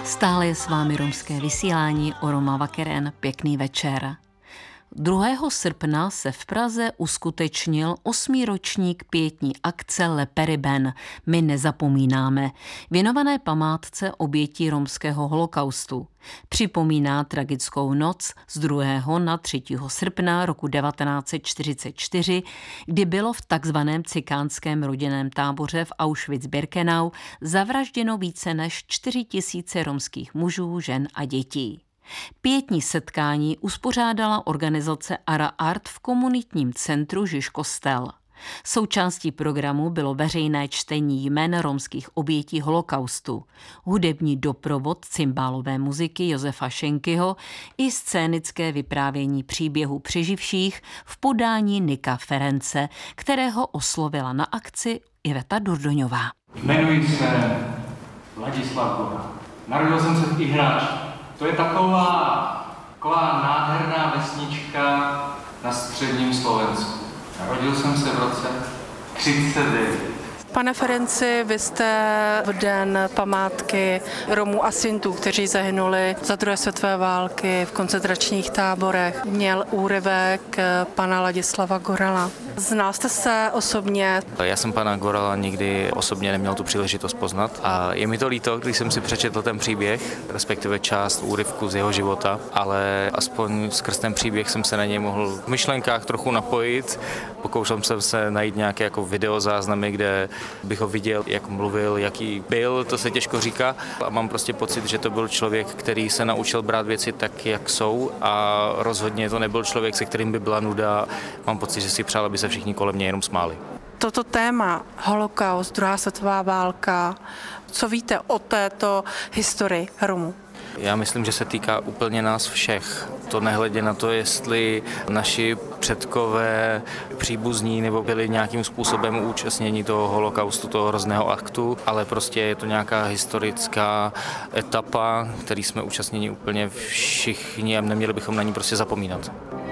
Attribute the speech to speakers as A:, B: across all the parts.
A: Stále je s vámi romské vysílání Oroma Vakeren. Pěkný večer. 2. srpna se v Praze uskutečnil 8. ročník pietní akce Le Periben. My nezapomínáme. Věnované památce obětí romského holokaustu. Připomíná tragickou noc z 2. na 3. srpna roku 1944, kdy bylo v takzvaném cikánském rodinném táboře v Auschwitz-Birkenau zavražděno více než 4 000 romských mužů, žen a dětí. Pietní setkání uspořádala organizace Ara Art v komunitním centru Žižkostel. Součástí programu bylo veřejné čtení jmen romských obětí holokaustu, hudební doprovod cymbálové muziky Josefa Šenkyho i scénické vyprávění příběhů přeživších v podání Nika Ference, kterého oslovila na akci Iveta Durdoňová.
B: Jmenuji se Ladislav Gora. Narodil jsem se v Ihráči. To je taková nádherná vesnička na středním Slovensku. Narodil jsem se v roce 1939.
C: Pane Ferenci, vy jste v den památky Romů a Sintů, kteří zahynuli za druhé světové války v koncentračních táborech, měl úryvek pana Ladislava Gorala. Znal jste se osobně?
D: Já jsem pana Gorala nikdy osobně neměl tu příležitost poznat a je mi to líto, když jsem si přečetl ten příběh, respektive část úryvku z jeho života, ale aspoň skrz ten příběh jsem se na něj mohl v myšlenkách trochu napojit. Pokoušel jsem se najít nějaké jako videozáznamy, kde bych ho viděl, jak mluvil, jaký byl, to se těžko říká. A mám prostě pocit, že to byl člověk, který se naučil brát věci tak, jak jsou a rozhodně to nebyl člověk, se kterým by byla nuda. Mám pocit, že si přál, aby se všichni kolem něj jenom smáli.
C: Toto téma, holokaust, druhá světová válka, co víte o této historii Romů?
D: Já myslím, že se týká úplně nás všech. To nehledě na to, jestli naši předkové příbuzní nebo byli nějakým způsobem účastnění toho holokaustu, toho hrozného aktu, ale prostě je to nějaká historická etapa, který jsme účastněni úplně všichni a neměli bychom na ní prostě zapomínat.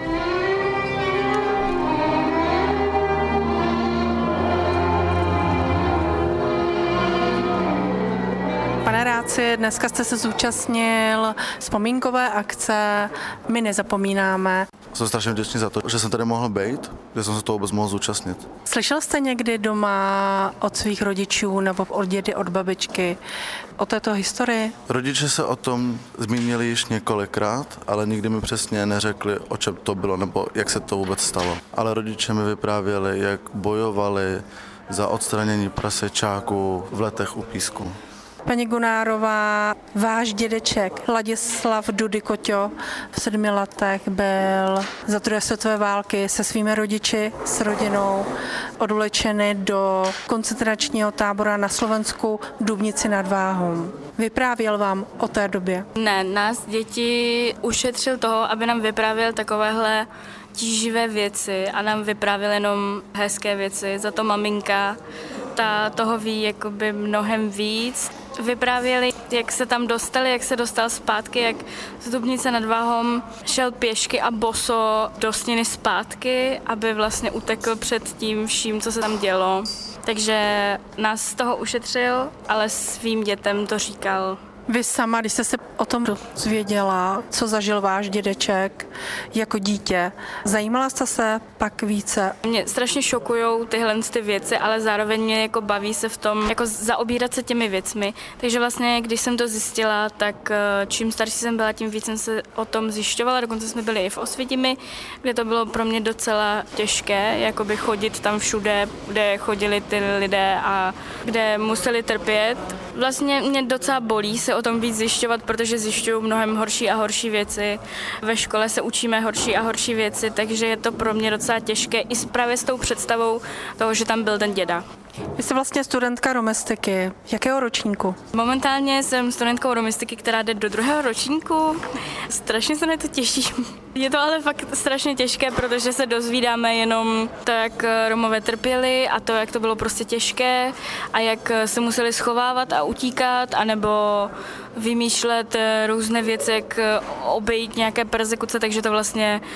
C: Pane Ráci, dneska jste se zúčastnil vzpomínkové akce My nezapomínáme.
E: Jsem strašně vděčný za to, že jsem tady mohl být, že jsem se toho vůbec mohl zúčastnit.
C: Slyšel jste někdy doma od svých rodičů nebo od dědy, od babičky o této historii?
E: Rodiče se o tom zmínili již několikrát, ale nikdy mi přesně neřekli, o čem to bylo nebo jak se to vůbec stalo. Ale rodiče mi vyprávěli, jak bojovali za odstranění prasečáků v Letech u Písku.
C: Paní Gunárová, váš dědeček Ladislav Dudy Koťo v 7 letech byl za druhé světové války se svými rodiči, s rodinou odvlečeny do koncentračního tábora na Slovensku Dubnici nad Váhom. Vyprávěl vám o té době?
F: Ne, nás děti ušetřil toho, aby nám vyprávěl takovéhle tíživé věci a nám vyprávěl jenom hezké věci. Za to maminka, ta toho ví jakoby mnohem víc. Vyprávěli, jak se tam dostali, jak se dostal zpátky, jak z Dubnice nad Váhom šel pěšky a boso do Sněny zpátky, aby vlastně utekl před tím vším, co se tam dělo. Takže nás z toho ušetřil, ale svým dětem to říkal.
C: Vy sama, když jste se o tom dozvěděla, co zažil váš dědeček jako dítě, zajímala jste se pak více?
F: Mě strašně šokujou tyhle ty věci, ale zároveň mě jako baví se v tom, jako zaobírat se těmi věcmi. Takže vlastně, když jsem to zjistila, tak čím starší jsem byla, tím víc jsem se o tom zjišťovala. Dokonce jsme byli i v Osvětimi, kde to bylo pro mě docela těžké, jakoby chodit tam všude, kde chodili ty lidé a kde museli trpět. Vlastně mě docela bolí se o tom víc zjišťovat, protože zjišťuju mnohem horší a horší věci. Ve škole se učíme horší a horší věci, takže je to pro mě docela těžké i právě s tou představou toho, že tam byl ten děda.
C: Vy jste vlastně studentka romistiky. Jakého ročníku?
F: Momentálně jsem studentkou romistiky, která jde do 2. ročníku. Strašně se na to těším. Je to ale fakt strašně těžké, protože se dozvídáme jenom to, jak Romové trpěli a to, jak to bylo prostě těžké a jak se museli schovávat a utíkat, anebo vymýšlet různé věci, jak obejít nějaké persekuce, takže to vlastně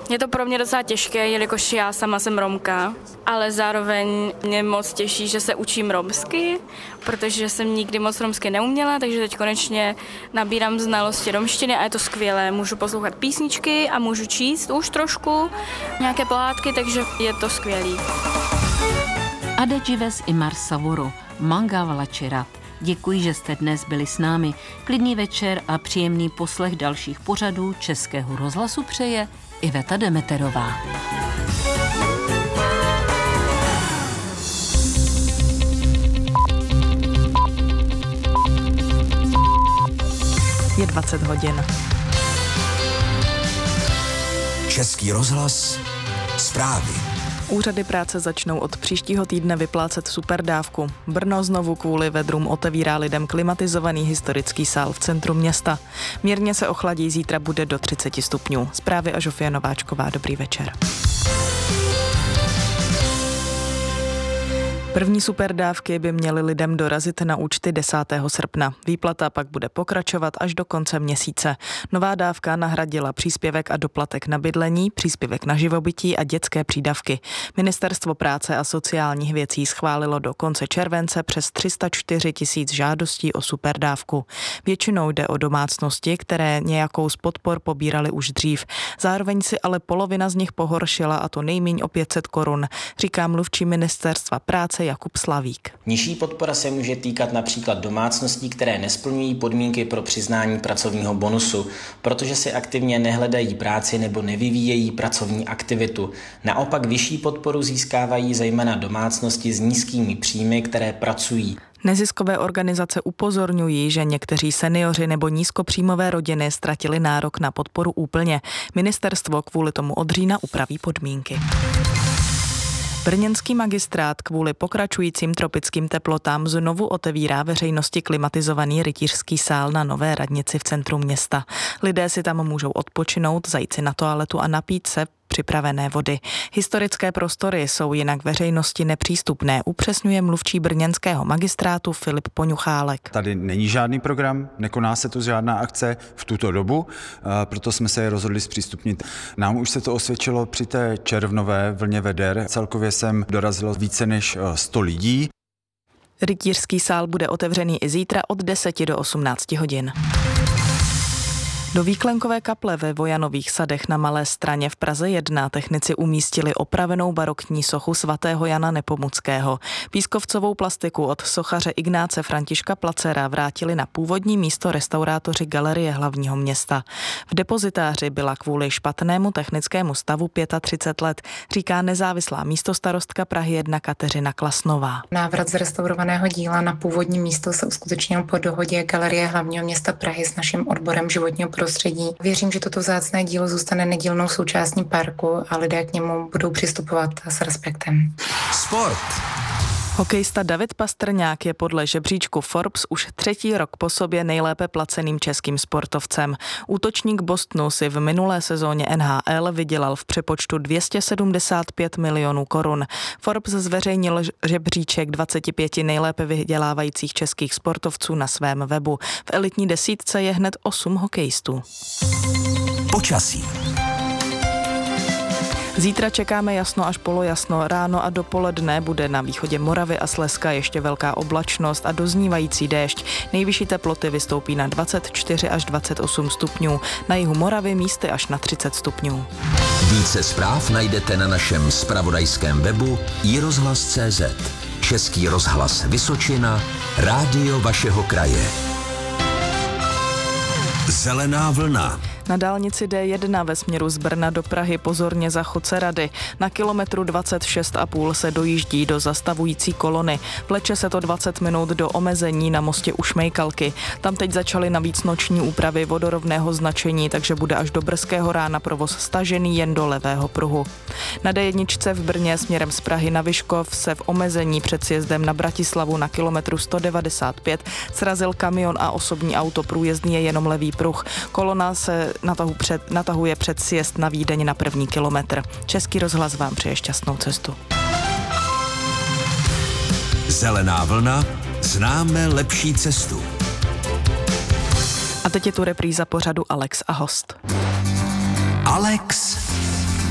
F: Je to pro mě docela těžké, jelikož já sama jsem Romka, ale zároveň mě moc těší, že se učím romsky, protože jsem nikdy moc romsky neuměla, takže teď konečně nabírám znalosti romštiny a je to skvělé. Můžu poslouchat písničky a můžu číst už trošku nějaké pohádky, takže je to skvělý.
A: Adedžives Imar Savoro, Manga Vlačirat. Děkuji, že jste dnes byli s námi. Klidný večer a příjemný poslech dalších pořadů Českého rozhlasu přeje Iveta Demeterová.
G: Je 20 hodin.
H: Český rozhlas, zprávy.
G: Úřady práce začnou od příštího týdne vyplácet superdávku. Brno znovu kvůli vedrům otevírá lidem klimatizovaný historický sál v centru města. Mírně se ochladí, zítra bude do 30 stupňů. Zprávy a Žofie Nováčková, dobrý večer. První superdávky by měly lidem dorazit na účty 10. srpna. Výplata pak bude pokračovat až do konce měsíce. Nová dávka nahradila příspěvek a doplatek na bydlení, příspěvek na živobytí a dětské přídavky. Ministerstvo práce a sociálních věcí schválilo do konce července přes 304 000 žádostí o superdávku. Většinou jde o domácnosti, které nějakou z podpor pobíraly už dřív. Zároveň si ale polovina z nich pohoršila, a to nejméně o 500 korun, říká mluvčí Ministerstva práce Jakub Slavík.
I: Nižší podpora se může týkat například domácností, které nesplňují podmínky pro přiznání pracovního bonusu, protože si aktivně nehledají práci nebo nevyvíjejí pracovní aktivitu. Naopak vyšší podporu získávají zejména domácnosti s nízkými příjmy, které pracují.
G: Neziskové organizace upozorňují, že někteří seniori nebo nízkopříjmové rodiny ztratili nárok na podporu úplně. Ministerstvo kvůli tomu od října upraví podmínky. Brněnský magistrát kvůli pokračujícím tropickým teplotám znovu otevírá veřejnosti klimatizovaný rytířský sál na Nové radnici v centru města. Lidé si tam můžou odpočinout, zajít si na toaletu a napít se připravené vody. Historické prostory jsou jinak veřejnosti nepřístupné, upřesňuje mluvčí brněnského magistrátu Filip Poňuchálek.
J: Tady není žádný program, nekoná se tu žádná akce v tuto dobu, proto jsme se je rozhodli zpřístupnit. Nám už se to osvědčilo při té červnové vlně veder. Celkově sem dorazilo více než 100 lidí.
G: Rytířský sál bude otevřený i zítra od 10 do 18 hodin. Do výklenkové kaple ve Vojanových sadech na Malé Straně v Praze 1 technici umístili opravenou barokní sochu svatého Jana Nepomuckého. Pískovcovou plastiku od sochaře Ignáce Františka Placera vrátili na původní místo restaurátoři Galerie hlavního města. V depozitáři byla kvůli špatnému technickému stavu 35 let, říká nezávislá místostarostka Prahy 1 Kateřina Klasnová.
K: Návrat z restaurovaného díla na původní místo se uskutečnil po dohodě Galerie hlavního města Prahy s naším odborem životního prostředí. Věřím, že toto vzácné dílo zůstane nedílnou součástí parku a lidé k němu budou přistupovat s respektem.
H: Sport.
G: Hokejista David Pastrňák je podle žebříčku Forbes už 3. rok po sobě nejlépe placeným českým sportovcem. Útočník Bostonu si v minulé sezóně NHL vydělal v přepočtu 275 milionů korun. Forbes zveřejnil žebříček 25 nejlépe vydělávajících českých sportovců na svém webu. V elitní desítce je hned 8 hokejistů.
H: Počasí.
G: Zítra čekáme jasno až polojasno. Ráno a dopoledne bude na východě Moravy a Slezska ještě velká oblačnost a doznívající déšť. Nejvyšší teploty vystoupí na 24 až 28 stupňů. Na jihu Moravy místy až na 30 stupňů.
H: Více zpráv najdete na našem zpravodajském webu iRozhlas.cz. Český rozhlas Vysočina, rádio vašeho kraje. Zelená vlna.
G: Na dálnici D1 ve směru z Brna do Prahy pozorně za chodce Rady. Na kilometru 26,5 se dojíždí do zastavující kolony. Vleče se to 20 minut do omezení na mostě u Šmejkalky. Tam teď začaly navíc noční úpravy vodorovného značení, takže bude až do brzkého rána provoz stažený jen do levého pruhu. Na D1 v Brně směrem z Prahy na Vyškov se v omezení před sjezdem na Bratislavu na kilometru 195 srazil kamion a osobní auto. Průjezdný je jenom levý pruh. Kolona se natahuje před sjezd na Vídeň na 1. kilometr. Český rozhlas vám přeje šťastnou cestu.
H: Zelená vlna, známe lepší cestu.
G: A teď je tu repríza pořadu Alex a host.
H: Alex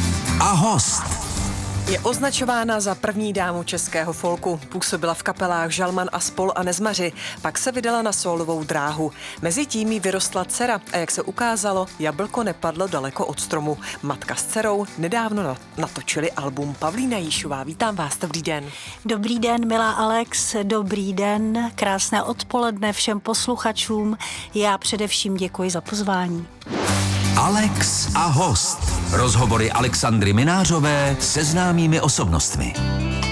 H: a host.
L: Je označována za první dámu českého folku. Působila v kapelách Žalman a Spol a Nezmaři, pak se vydala na sólovou dráhu. Mezitím jí vyrostla dcera a jak se ukázalo, jablko nepadlo daleko od stromu. Matka s dcerou nedávno natočili album. Pavlína Jíšová, vítám vás, dobrý den.
M: Dobrý den, milá Alex, dobrý den, krásné odpoledne všem posluchačům. Já především děkuji za pozvání.
H: Alex a host. Rozhovory Alexandry Minářové se známými osobnostmi.